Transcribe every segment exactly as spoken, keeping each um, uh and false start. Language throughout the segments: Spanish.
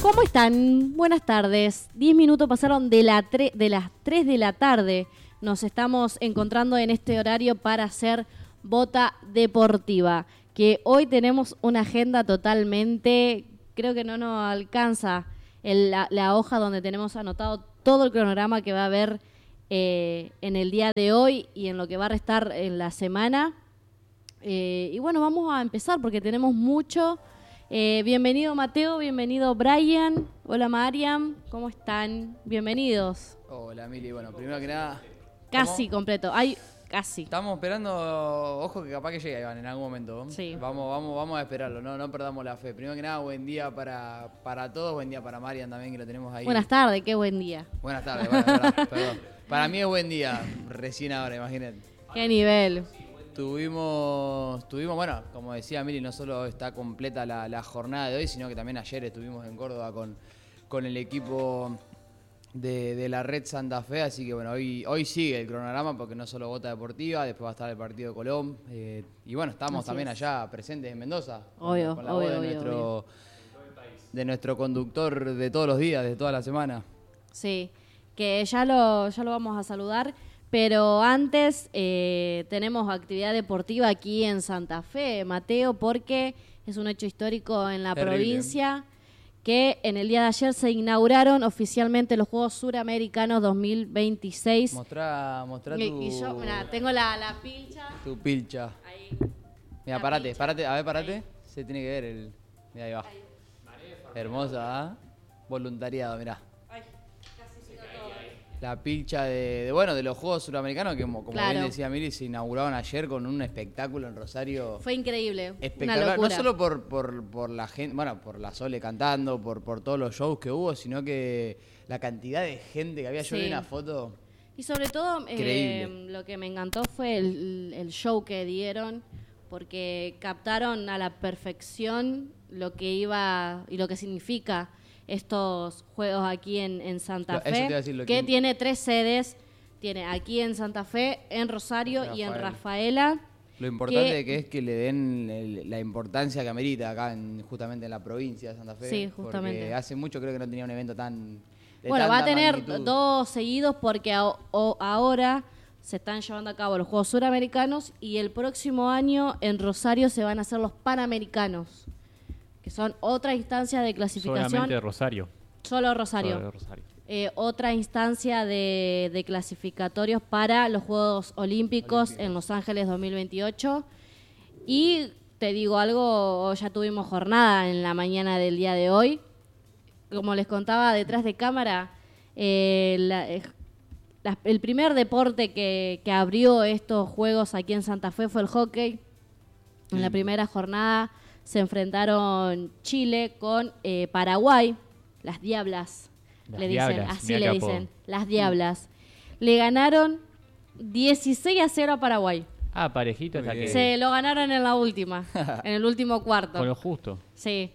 ¿Cómo están? Buenas tardes. Diez minutos pasaron de, la tre- de las tres de la tarde. Nos estamos encontrando en este horario para hacer Bota Deportiva. Que hoy tenemos una agenda totalmente, creo que no nos alcanza el, la, la hoja donde tenemos anotado todo el cronograma que va a haber eh, en el día de hoy y en lo que va a restar en la semana. Eh, y bueno, vamos a empezar porque tenemos mucho. Eh, bienvenido Mateo, bienvenido Brian. Hola Mariam, ¿cómo están? Bienvenidos. Hola Mili, bueno, primero que nada... Casi ¿cómo? completo, ay, casi. Estamos esperando, ojo que capaz que llegue Iván en algún momento. Sí. Vamos, vamos, vamos a esperarlo, no, no perdamos la fe. Primero que nada, buen día para, para todos, buen día para Marian también que lo tenemos ahí. Buenas tardes, qué buen día. Buenas tardes, bueno, verdad, perdón. Para mí es buen día, recién ahora, imagínate. Qué nivel. Tuvimos, tuvimos, bueno, como decía Mili, no solo está completa la, la jornada de hoy, sino que también ayer estuvimos en Córdoba con, con el equipo de, de la Red Santa Fe, así que bueno, hoy, hoy sigue el cronograma porque no solo Bota Deportiva, después va a estar el partido de Colón, eh, y bueno, estamos Así también es. allá presentes en Mendoza, Obvio, con, con la obvio, voz de, obvio, nuestro, obvio. de nuestro conductor de todos los días, de toda la semana. Sí, que ya lo, ya lo vamos a saludar. Pero antes eh, tenemos actividad deportiva aquí en Santa Fe, Mateo, porque es un hecho histórico en la Terrible. provincia que en el día de ayer se inauguraron oficialmente los Juegos Suramericanos dos mil veintiséis. Mostrá, mostrá Y, tu, y yo, mirá, tengo la, la pilcha. tu pilcha. Ahí. Mira, La parate, pilcha. parate, a ver, parate. Se tiene que ver el... Mira, ahí va. Hermosa, ¿ah? Voluntariado, mirá. Ay, casi sigo todo. La pilcha de, de, bueno, de los Juegos Suramericanos que, como, como Claro. bien decía Mili, se inauguraron ayer con un espectáculo en Rosario. Fue increíble, una Espectacular, locura. no solo por, por, por la gente, bueno, por la Sole cantando, por, por todos los shows que hubo, sino que la cantidad de gente que había. Yo Sí. vi una foto. Y sobre todo, eh, Increíble. lo que me encantó fue el, el show que dieron, porque captaron a la perfección lo que iba y lo que significa estos juegos aquí en, en Santa Eso te Fe, iba a decir, lo que, que- tiene tres sedes, tiene aquí en Santa Fe, en Rosario y en Rafaela. Rafaela. Lo importante que- que es que le den el- la importancia que amerita acá, en, justamente en la provincia de Santa Fe. Sí, justamente. Porque hace mucho creo que no tenía un evento tan... de Bueno, va a tanta tener magnitud. dos seguidos porque a- o- ahora se están llevando a cabo los Juegos Suramericanos y el próximo año en Rosario se van a hacer los Panamericanos, que son otra instancia de clasificación. Solamente Rosario. Solo Rosario. Solo Rosario. Eh, otra instancia de, de clasificatorios para los Juegos Olímpicos, Olímpicos. en Los Ángeles dos mil veintiocho. Y te digo algo, ya tuvimos jornada en la mañana del día de hoy. Como les contaba detrás de cámara, eh, la- eh, la- el primer deporte que, que abrió estos Juegos aquí en Santa Fe fue el hockey. En la primera jornada se enfrentaron Chile con eh, Paraguay, las Diablas, Las le dicen, Diablas, así mirá le qué dicen, apodo. las Diablas. Le ganaron dieciséis a cero a Paraguay. Ah, parejito Muy hasta que... bien. Se lo ganaron en la última, en el último cuarto. Con lo justo. Sí,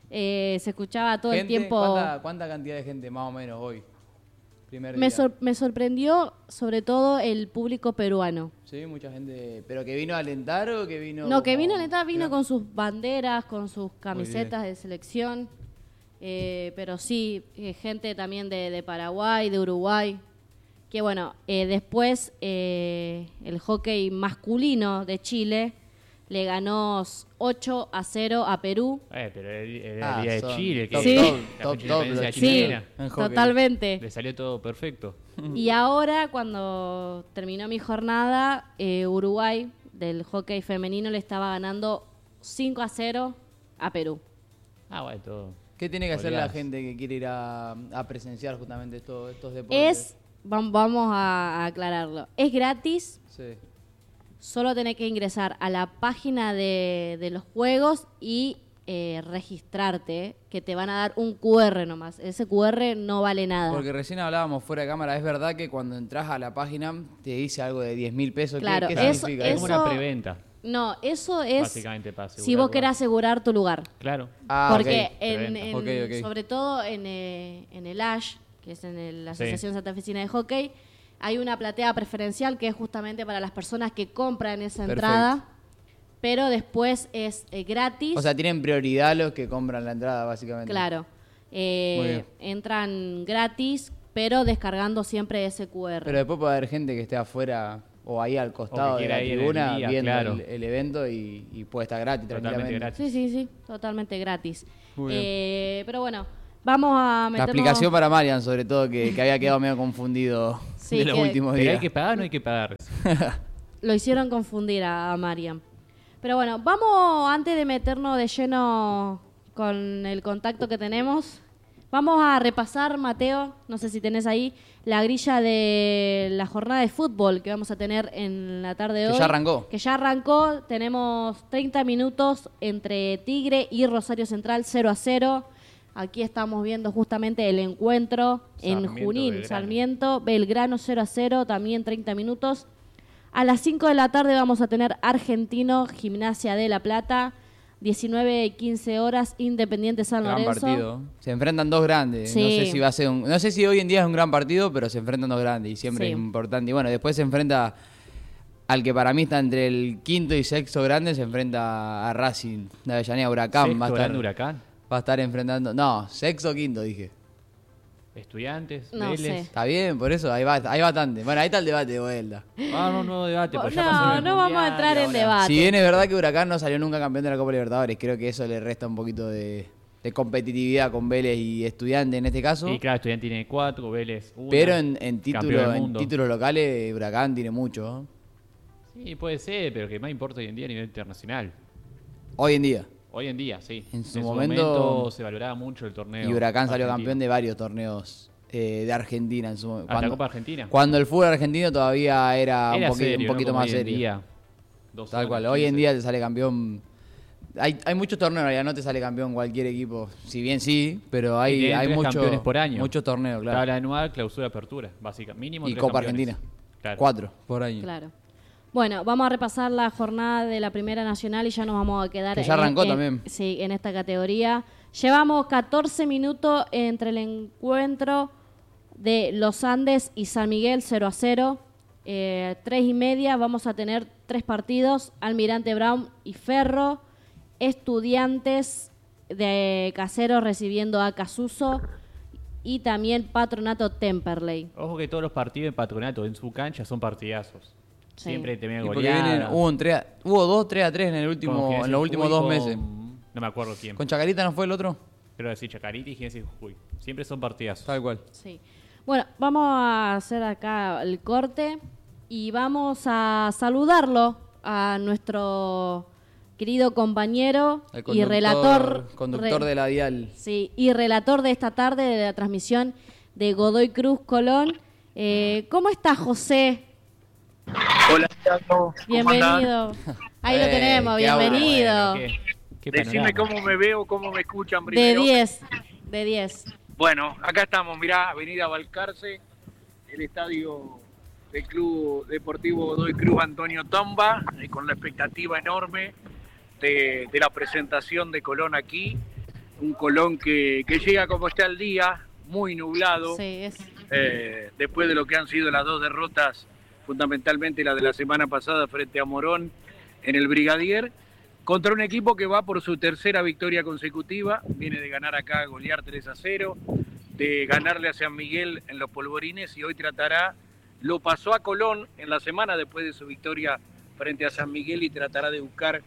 Eh, se escuchaba todo el Gente, tiempo. ¿cuánta, ¿Cuánta cantidad de gente más o menos hoy? Primer Me, día. sor- me sorprendió sobre todo el público peruano. Sí, mucha gente. ¿Pero que vino a alentar o que vino...? No, que como- vino a neta, vino Mirá. con sus banderas, con sus bien. camisetas de selección. Eh, pero sí, eh, gente también de, de Paraguay, de Uruguay. Que bueno, eh, después eh, el hockey masculino de Chile le ganó ocho a cero a Perú. Eh, pero era Ah, el día de son Chile. Que top, Sí. top, la top, fecha de top, independencia los Sí, chilena. en hockey. totalmente. Le salió todo perfecto. Y ahora, cuando terminó mi jornada, eh, Uruguay del hockey femenino le estaba ganando cinco a cero a Perú. Ah, bueno, todo. ¿Qué tiene que hacer la Goleadas. gente que quiere ir a, a presenciar justamente estos, estos deportes? Es, vam- vamos a aclararlo, es gratis, Sí. solo tenés que ingresar a la página de, de los juegos y eh, registrarte, que te van a dar un cu erre nomás. Ese cu erre no vale nada. Porque recién hablábamos fuera de cámara, es verdad que cuando entras a la página te dice algo de diez mil pesos. ¿Qué- Claro, ¿Qué, eso- significa Es eso? como eso- una preventa, No, eso es básicamente, para asegurar si vos lugar. querés asegurar tu lugar. Claro. Ah, Porque ok. en, Preventa. en- Ok, ok. sobre todo en, eh, en el A S H, que es en el- la Sí. Asociación Santafesina de Hockey, hay una platea preferencial que es justamente para las personas que compran esa Perfecto. entrada, pero después es eh, gratis. O sea, tienen prioridad los que compran la entrada, básicamente. Claro. Eh, entran gratis, pero descargando siempre ese cu erre. Pero después puede haber gente que esté afuera o ahí al costado de la tribuna día, viendo claro. el, el evento y, y puede estar gratis totalmente gratis. Sí, sí, sí, totalmente gratis. Eh, pero bueno, vamos a meternos... La explicación para Marian, sobre todo, que, que había quedado medio confundido sí, de los que, últimos días. ¿Hay que pagar o no hay que pagar? Lo hicieron confundir a, a Marian. Pero bueno, vamos, antes de meternos de lleno con el contacto que tenemos, vamos a repasar, Mateo, no sé si tenés ahí, la grilla de la jornada de fútbol que vamos a tener en la tarde de hoy. Que ya arrancó. Que ya arrancó, tenemos treinta minutos entre Tigre y Rosario Central, cero a cero. Aquí estamos viendo justamente el encuentro Sarmiento, en Junín, Belgrano. Sarmiento, Belgrano cero a cero, también treinta minutos. A las cinco de la tarde vamos a tener Argentino, Gimnasia de La Plata, diecinueve y quince horas, Independiente San gran Lorenzo. Partido. Se enfrentan dos grandes. Sí. No sé si va a ser un, no sé si hoy en día es un gran partido, pero se enfrentan dos grandes y siempre sí. es importante. Y bueno, después se enfrenta al que para mí está entre el quinto y sexto grande, se enfrenta a Racing de Avellaneda, Huracán. ¿Sexto va a estar, grande Huracán? Va a estar enfrentando, no, sexto o quinto dije. Estudiantes, no Vélez. Sé. Está bien, por eso, ahí va, hay bastante. Bueno, ahí está el debate de vuelta. Ah, no, nuevo debate. Pues no, ya pasó no vamos a entrar en debate. Si bien es verdad que Huracán no salió nunca campeón de la Copa Libertadores, creo que eso le resta un poquito de, de competitividad con Vélez y Estudiantes en este caso. Sí, claro, Estudiantes tiene cuatro, Vélez uno. Pero en, en, título, en títulos locales, Huracán tiene mucho. Sí, puede ser, pero que más importa hoy en día a nivel internacional. Hoy en día. Hoy en día, sí. En su, en su momento, momento se valoraba mucho el torneo. Y Huracán salió argentino. campeón de varios torneos eh, de Argentina. En su momento. ¿Hasta la Copa Argentina? Cuando el fútbol argentino todavía era, era un, poquito, serio, un poquito ¿no? más hoy serio. En día, dos Tal cual. Hoy en día te sale campeón. Hay, hay muchos torneos, en realidad no te sale campeón cualquier equipo. Si bien sí, pero hay, hay muchos campeones por año. Muchos torneos, claro. Tabla anual, clausura, apertura, básicamente. Mínimo y tres Copa campeones. Argentina. Claro. Cuatro por año. Claro. Bueno, vamos a repasar la jornada de la Primera Nacional y ya nos vamos a quedar que ya arrancó en, también. En, sí, en esta categoría. Llevamos catorce minutos entre el encuentro de Los Andes y San Miguel, cero a cero. Eh, tres y media vamos a tener tres partidos, Almirante Brown y Ferro, Estudiantes de Caseros recibiendo a Casuso y también Patronato Temperley. Ojo que todos los partidos en Patronato en su cancha son partidazos. Sí. Siempre termina goleada. Hubo, un tres, hubo dos tres a tres en, el último, en los últimos dos meses. No me acuerdo quién. ¿Con Chacarita no fue el otro? Pero sí, Chacarita y Gimnasia y Jujuy. Siempre son partidazos. Tal cual. Sí. Bueno, vamos a hacer acá el corte y vamos a saludarlo a nuestro querido compañero y relator. Conductor re, de la Dial. Sí, y relator de esta tarde de la transmisión de Godoy Cruz Colón. Eh, ¿Cómo está José? Hola, Chaco. Bienvenido. Ahí eh, lo tenemos, bienvenido. Bueno, ¿qué, qué Decime cómo me veo, cómo me escuchan primero. De diez, de diez. Bueno, acá estamos, mirá, Avenida Balcarce, el estadio del Club Deportivo Godoy Cruz Antonio Tomba, eh, con la expectativa enorme de, de la presentación de Colón aquí. Un Colón que, que llega como está el día, muy nublado, sí, es... eh, después de lo que han sido las dos derrotas, fundamentalmente la de la semana pasada frente a Morón en el Brigadier, contra un equipo que va por su tercera victoria consecutiva, viene de ganar acá, golear tres a cero, de ganarle a San Miguel en los Polvorines y hoy tratará, lo pasó a Colón en la semana después de su victoria frente a San Miguel y tratará de buscar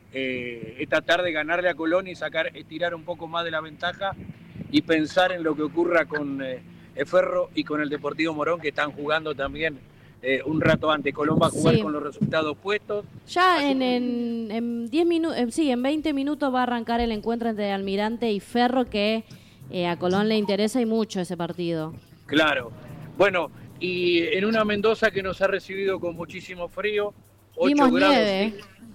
eh, esta tarde ganarle a Colón y sacar, estirar un poco más de la ventaja y pensar en lo que ocurra con eh, el Ferro y con el Deportivo Morón, que están jugando también Eh, un rato antes. Colón va a jugar sí. con los resultados puestos. Ya en, en, en diez minutos, eh, sí, en veinte minutos va a arrancar el encuentro entre Almirante y Ferro, que eh, a Colón le interesa y mucho ese partido. Claro. Bueno, y en una Mendoza que nos ha recibido con muchísimo frío, ocho grados. Nieve.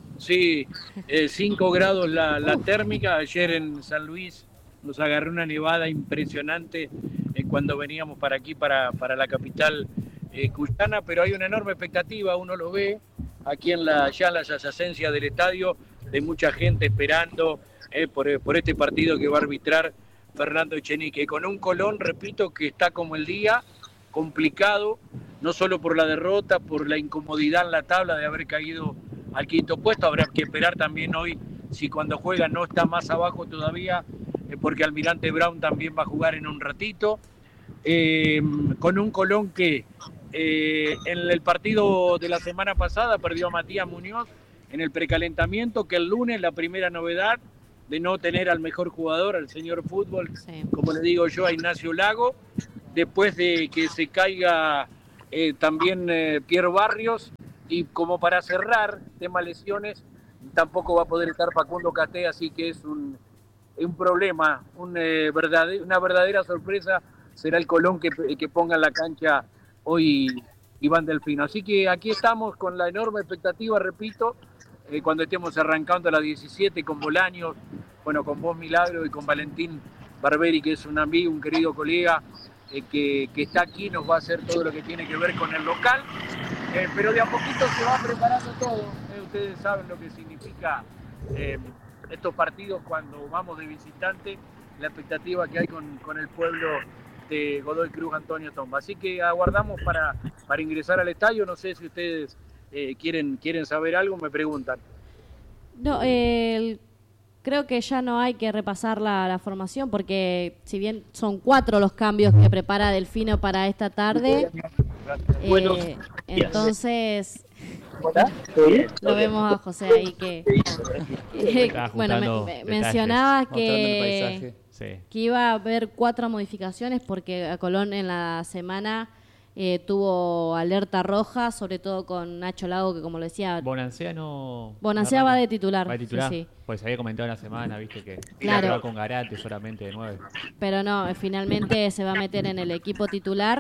Sí, eh, cinco grados la, la térmica. Ayer en San Luis nos agarró una nevada impresionante eh, cuando veníamos para aquí, para, para la capital Eh, cuyana, pero hay una enorme expectativa, uno lo ve aquí en la, ya en las adyacencias del estadio, de mucha gente esperando eh, por, por este partido que va a arbitrar Fernando Echenique, con un Colón, repito, que está como el día, complicado, no solo por la derrota, por la incomodidad en la tabla de haber caído al quinto puesto, habrá que esperar también hoy si cuando juega no está más abajo todavía eh, porque Almirante Brown también va a jugar en un ratito, eh, con un Colón que eh, en el partido de la semana pasada perdió a Matías Muñoz en el precalentamiento, que el lunes la primera novedad de no tener al mejor jugador, al señor fútbol, sí. como le digo yo, a Ignacio Lago, después de que se caiga eh, también eh, Pierre Barrios, y como para cerrar tema lesiones, tampoco va a poder estar Facundo Caté, así que es un, un problema, un, eh, verdadera, una verdadera sorpresa será el Colón que, que ponga en la cancha hoy Iván Delfino. Así que aquí estamos con la enorme expectativa, repito, Eh, cuando estemos arrancando a las diecisiete con Bolaños, bueno, con vos Milagro y con Valentín Barberi, que es un amigo, un querido colega eh, que, que está aquí, nos va a hacer todo lo que tiene que ver con el local, eh, pero de a poquito se va preparando todo, eh, ustedes saben lo que significa eh, estos partidos cuando vamos de visitante, la expectativa que hay con, con el pueblo de Godoy Cruz Antonio Tomba, así que aguardamos para, para ingresar al estadio, no sé si ustedes Eh, quieren, quieren saber algo, me preguntan. No, eh, creo que ya no hay que repasar la, la formación porque si bien son cuatro los cambios que prepara Delfino para esta tarde, eh, entonces lo vemos a José ahí que eh, bueno, me, me, mencionaba que, sí. que iba a haber cuatro modificaciones porque a Colón en la semana Eh, tuvo alerta roja, sobre todo con Nacho Lago, que como lo decía... Bonancea no... Bonancea va de titular. ¿Va de titular? Sí, sí. Pues había comentado en la semana, viste, que claro. va con Garate solamente de nueve. Pero no, finalmente se va a meter en el equipo titular.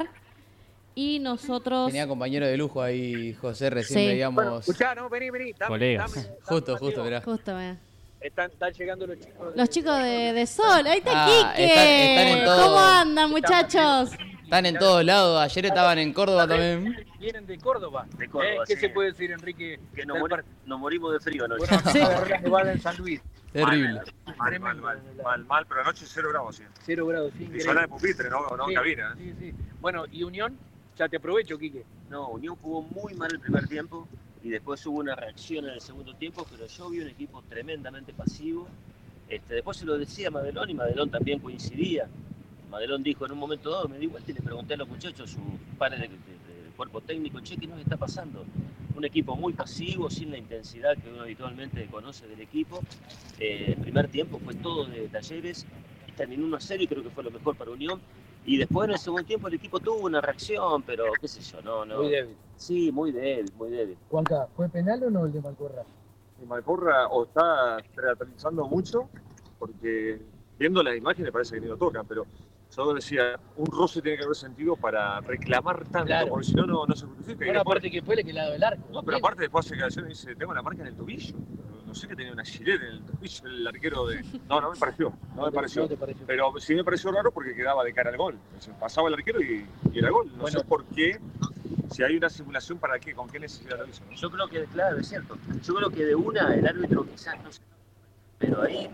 Y nosotros... Tenía compañero de lujo ahí, José, recién sí. veíamos... Bueno, escuchá, no, vení, vení. Dame, colegas. Dame, dame, justo, dame, justo, mirá. Justo, mirá. Están, están llegando los chicos. De... Los chicos de, de Sol. Ahí está ah, Quique. Están, están en todo... ¿Cómo andan, muchachos? Están en todos lados. Ayer estaban en Córdoba también. Vienen de Córdoba. De Córdoba, ¿Eh? ¿Qué sí. se puede decir, Enrique? Que nos, mori nos morimos de frío anoche. Bueno, sí. Nevada en San Luis. Terrible. Mal, mal, mal, mal, mal, pero anoche cero grados, sí. Cero grados, sí. Y zona de pupitre, no, no sí, cabina. Sí, sí. Bueno, ¿y Unión? Ya te aprovecho, Quique. No, Unión jugó muy mal el primer tiempo y después hubo una reacción en el segundo tiempo, pero yo vi un equipo tremendamente pasivo. Este, después se lo decía Madelón y Madelón también coincidía. Madelón dijo en un momento dado, me di vuelta y le pregunté a los muchachos, sus pares de, de, de cuerpo técnico, che, ¿qué nos está pasando? Un equipo muy pasivo, sin la intensidad que uno habitualmente conoce del equipo. Eh, el primer tiempo fue todo de Talleres, y terminó uno a cero y creo que fue lo mejor para Unión. Y después en el segundo tiempo el equipo tuvo una reacción, pero qué sé yo, no, no. Muy débil. Sí, muy débil, muy débil. Juanca, ¿fue penal o no el de Malcorra? El Malcorra o está teatralizando mucho, porque viendo las imágenes parece que ni lo tocan, pero yo decía, un roce tiene que haber sentido para reclamar tanto, claro. porque si no, no, no se justifica. Bueno, después, aparte que fue el que lado del arco. No, pero aparte después hace declaraciones y dice, tengo la marca en el tobillo. No, no sé que tenía una gilet en el tobillo el arquero de... No, no me pareció, no, no me pareció. No te pareció. Pero sí me pareció raro porque quedaba de cara al gol. Entonces, pasaba el arquero y, y era gol. No bueno. sé por qué, si hay una simulación, ¿para qué? ¿Con qué necesidad lo hizo? ¿No? Yo creo que, claro, es cierto. Yo creo que de una el árbitro quizás no se... Pero ahí...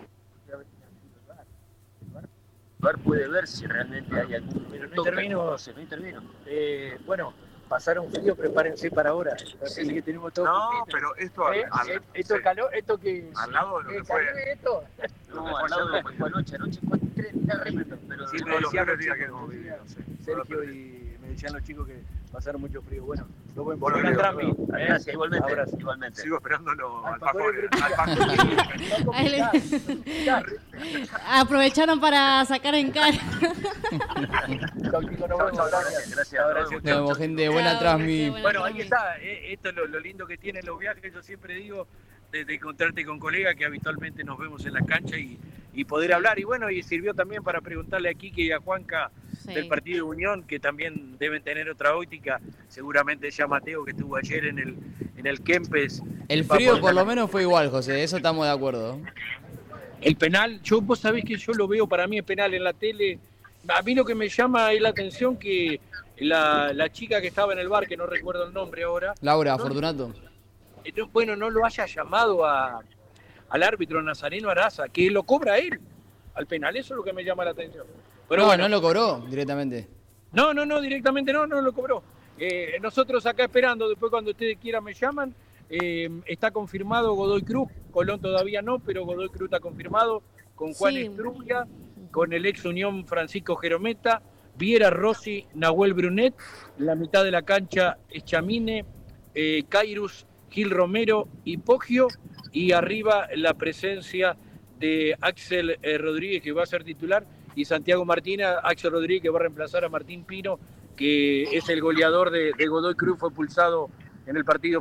puede ver si realmente hay algún... Pero no intervino. No, no intervino. Eh, bueno, pasaron frío, prepárense para ahora. Sí. Que tenemos todo no, poquito. pero esto... ¿Eh? Al, ¿Esto sí. calor? ¿Esto que al lado de lo que fue... Esto? No, al lado de lo que fue anoche. Anoche fue terrible, pero... Sí, Sí, me decían los días chicos, que hemos vivido, sí. Sergio y me decían los chicos que pasaron mucho frío. Bueno, lo buen Bueno, por Leo, ¿eh? Gracias, igualmente, Abrazo. igualmente. Sigo esperándolo al Alfajores, Paco. Ahí le- Aprovecharon para sacar en cara. Chau, chicos, nos vemos. Gracias, gracias. Abrazo. Nos vemos, gente. Buena Chao, transmi. buena Bueno, ahí transmi. está. eh, Esto es lo, lo lindo que tienen los viajes. Yo siempre digo, de, de encontrarte con colegas que habitualmente nos vemos en la cancha y, y poder hablar. Y bueno, y sirvió también para preguntarle a Quique y a Juanca Sí. del partido de Unión, que también deben tener otra óptica. Seguramente ya Mateo, que estuvo ayer en el, en el Kempes. El va a frío poder- por lo menos fue igual, José. Eso estamos de acuerdo. El penal, yo vos sabés que yo lo veo, para mí es penal en la tele. A mí lo que me llama es la atención que la, la chica que estaba en el bar, que no recuerdo el nombre ahora, Laura, Fortunato. eh, no- bueno, no lo haya llamado a, al árbitro Nazareno Araza, que lo cobra él al penal. Eso es lo que me llama la atención. Pero no, bueno, no lo cobró directamente. no, no, no, directamente no, no lo cobró. Eh, nosotros acá esperando, después cuando ustedes quieran me llaman. Eh, está confirmado Godoy Cruz, Colón todavía no, pero Godoy Cruz está confirmado con Juan Sí. Estrubia, con el ex Unión Francisco Jerometa, Viera Rossi, Nahuel Brunet, la mitad de la cancha es Chamine, eh, Cairus, Gil Romero y Poggio, y arriba la presencia de Axel eh, Rodríguez, que va a ser titular, y Santiago Martínez, Axel Rodríguez, que va a reemplazar a Martín Pino, que es el goleador de, de Godoy Cruz, fue expulsado en el partido